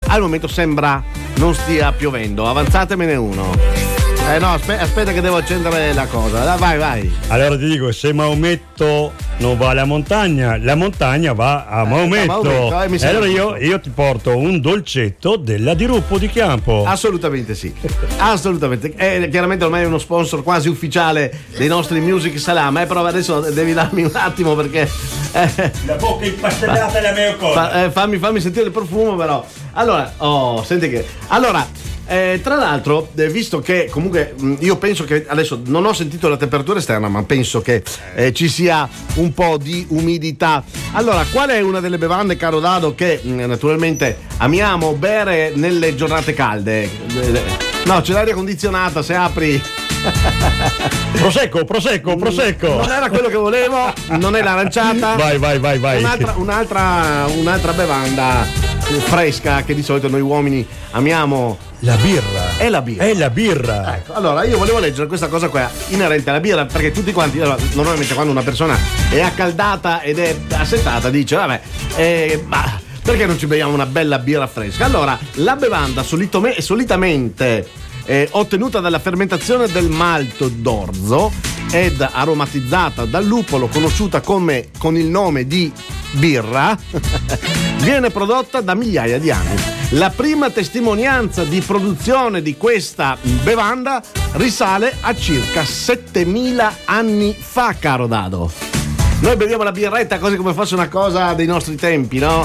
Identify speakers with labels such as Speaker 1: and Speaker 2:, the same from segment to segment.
Speaker 1: al momento sembra non stia piovendo. Avanzatemene uno. No, aspetta che devo accendere la cosa. Vai.
Speaker 2: Allora ti dico, se Maometto non va alla montagna, la montagna va a Maometto. Allora io ti porto un dolcetto della Diruppo di Campo.
Speaker 1: Assolutamente sì. Assolutamente. Chiaramente ormai è uno sponsor quasi ufficiale dei nostri Music Salam. Però adesso devi darmi un attimo perché
Speaker 2: la bocca impastellata è la mia cosa.
Speaker 1: Fammi sentire il profumo però. Allora, senti che. Allora, tra l'altro, visto che comunque io penso che adesso non ho sentito la temperatura esterna, ma penso che ci sia un po' di umidità. Allora, qual è una delle bevande, caro Dado, che naturalmente amiamo bere nelle giornate calde? No, c'è l'aria condizionata, se apri.
Speaker 2: Prosecco.
Speaker 1: Non era quello che volevo, non è l'aranciata.
Speaker 2: Vai.
Speaker 1: Un'altra bevanda fresca che di solito noi uomini amiamo.
Speaker 2: La birra.
Speaker 1: È la birra.
Speaker 2: Ecco,
Speaker 1: allora io volevo leggere questa cosa qua inerente alla birra, perché tutti quanti, normalmente quando una persona è accaldata ed è assettata dice vabbè, ma perché non ci beviamo una bella birra fresca? Allora, la bevanda solitamente ottenuta dalla fermentazione del malto d'orzo ed aromatizzata dal lupolo, conosciuta con il nome di birra, viene prodotta da migliaia di anni. La prima testimonianza di produzione di questa bevanda risale a circa 7000 anni fa, caro Dado. Noi beviamo la birretta così come fosse una cosa dei nostri tempi, no?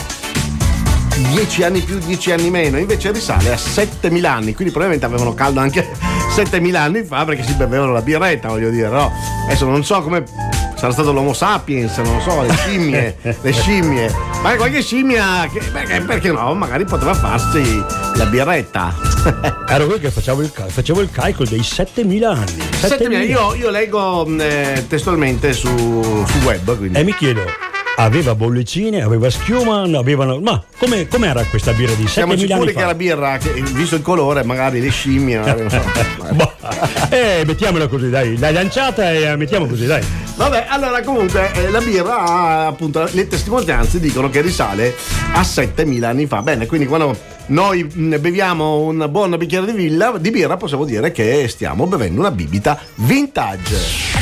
Speaker 1: 10 anni più, 10 anni meno, invece risale a 7000 anni, quindi probabilmente avevano caldo anche 7000 anni fa perché si bevevano la birretta, voglio dire, no? Adesso non so come sarà stato l'Homo sapiens, non lo so, le scimmie, ma qualche scimmia perché no, magari poteva farsi la birretta.
Speaker 2: Ero quello che facevo il calcolo dei 7000 anni.
Speaker 1: 7000. Io leggo testualmente su web, quindi.
Speaker 2: E mi chiedo, aveva bollicine, aveva schiuma, ma com'era questa birra di 7000 anni fa?
Speaker 1: Siamo sicuri che era birra, che, visto il colore, magari le scimmie, non so.
Speaker 2: Mettiamola così, dai, l'hai lanciata e mettiamo così, dai.
Speaker 1: Vabbè, allora comunque la birra, appunto, le testimonianze dicono che risale a 7000 anni fa. Bene, quindi quando noi beviamo un buon bicchiere di birra possiamo dire che stiamo bevendo una bibita vintage.